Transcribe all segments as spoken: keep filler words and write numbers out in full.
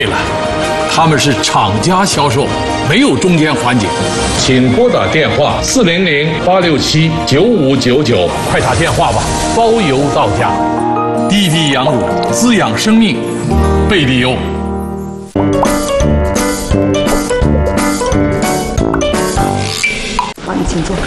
了，他们是厂家销售，没有中间环节。请拨打电话四零零八六七九五九九，快打电话吧，包邮到家。滴滴羊乳，滋养生命，贝利优。 好，你请坐。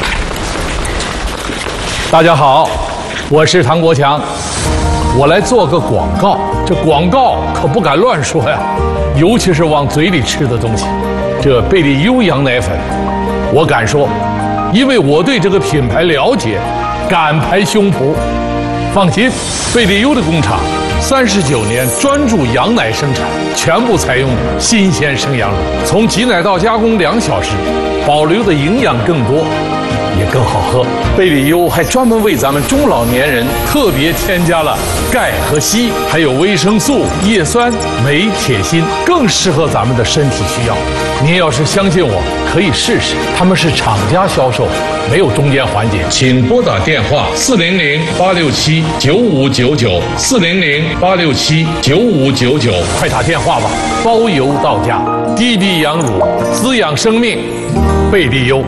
大家好，我是唐国强，我来做个广告。这广告可不敢乱说呀，尤其是往嘴里吃的东西。这贝利优羊奶粉，我敢说，因为我对这个品牌了解，敢拍胸脯。放心，贝利优的工厂三十九年专注羊奶生产，全部采用新鲜生羊乳，从挤奶到加工两小时，保留的营养更多，也更好喝。贝利优还专门为咱们中老年人特别添加了钙和硒，还有维生素、叶酸、镁、铁、锌，更适合咱们的身体需要。您要是相信我，可以试试。他们是厂家销售，没有中间环节。请拨打电话四零零八六七九五九九，四零零八六七九五九九，快打电话吧，包邮到家。滴滴羊乳，滋养生命，贝利优。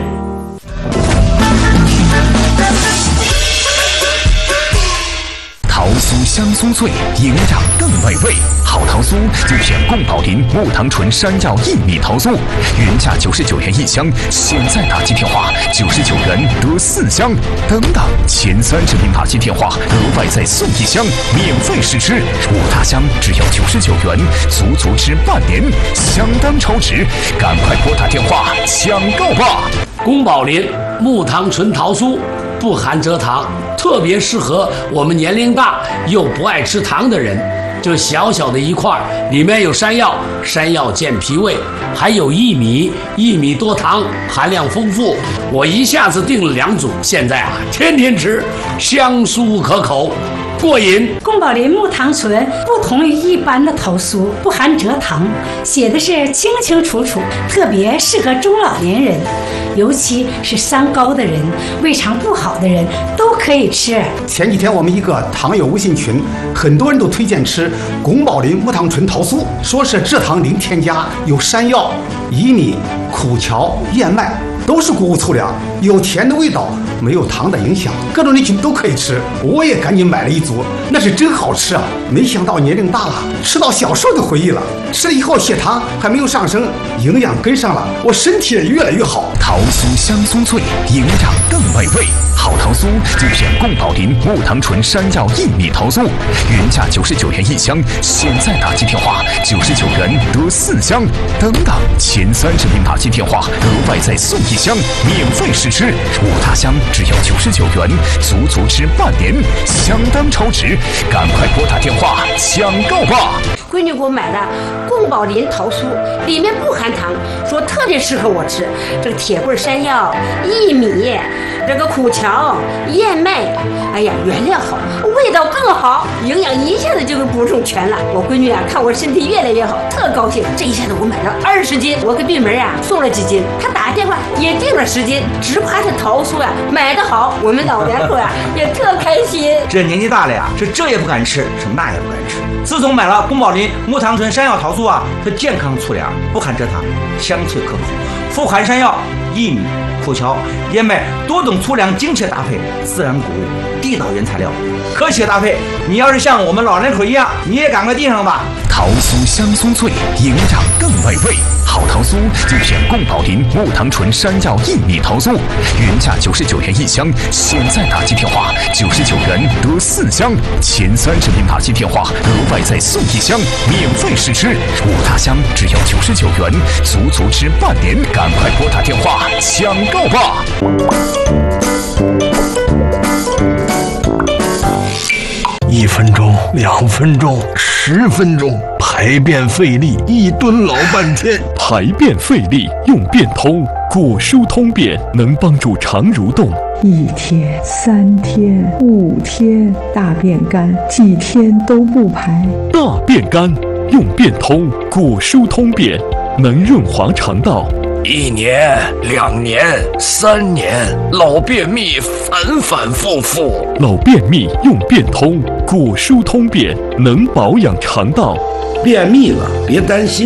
桃酥香酥脆，营养更美味。好桃酥就选贡宝林木糖醇山药薏米桃酥，原价九十九元一箱，现在打击电话九十九元得四箱。等等，前三十名打击电话额外再送一箱，免费试吃。五大箱只要九十九元，足足吃半年，相当超值。赶快拨打电话抢购吧！ 宫保林木糖醇桃酥不含蔗糖，特别适合我们年龄大又不爱吃糖的人。这小小的一块，里面有山药，山药健脾胃，还有薏米，薏米多糖，含量丰富。我一下子订了两组，现在啊，天天吃，香酥可口，过瘾。 宫保林木糖醇不同于一般的桃酥，不含蔗糖，写的是清清楚楚，特别适合中老年人，尤其是三高的人、胃肠不好的人都可以吃。 前几天我们一个糖友微信群，很多人都推荐吃宫保林木糖醇桃酥，说是蔗糖零添加，有山药、薏米、苦荞、燕麦，都是谷物粗粮，有甜的味道，没有糖的影响，各种人群都可以吃。我也赶紧买了一组，那是真好吃啊！没想到年龄大了，吃到小时候的回忆了。吃了以后血糖还没有上升，营养跟上了，我身体也越来越好。 桃酥香酥脆，营养更美味。好桃酥就选贡宝林木糖醇山药薏米桃酥，原价九十九元一箱，现在打击电话九十九元得四箱。等等，前三十名打击电话额外再送一箱，免费试吃。五大箱只要九十九元，足足吃半年，相当超值。赶快拨打电话抢购吧！ 闺女给我买的贡宝林桃酥，里面不含糖，说特别适合我吃。这个铁棍山药、薏米、这个苦荞、燕麦，哎呀，原料好，味道更好，营养一下子就给补充全了。我闺女啊，看我身体越来越好，特高兴。这一下子我买了二十斤，我给对门啊送了几斤，她打电话也订了十斤，只怕这桃酥啊买得好，我们老两口啊也特开心。 这年纪大了呀，是这也不敢吃，是那也不敢吃。自从买了宫保林木糖醇山药桃酥啊，它健康粗粮，不含蔗糖，香脆可口，富含山药、薏米、苦荞、燕麦多种粗粮精确搭配，自然谷物，地道原材料，科学搭配。你要是像我们老人口一样，你也赶快订上吧。 桃酥香酥脆，营养更美味。好桃酥就选贡宝林木糖醇山药薏米桃酥，原价九十九元一箱，现在打击电话九十九元得四箱，前三十名打击电话额外再送一箱，免费试吃。五大箱只要九十九元，足足吃半年。赶快拨打电话抢购吧！ 一分钟，两分钟，十分钟，排便费力，一蹲老半天。 排便费力用便通，果蔬通便能帮助肠蠕动。 一天、三天、五天，大便干，几天都不排。 大便干用便通，果蔬通便能润滑肠道。 一年、两年、三年，老便秘反反复复。 老便秘用便通，果蔬通便能保养肠道。 便秘了，别担心。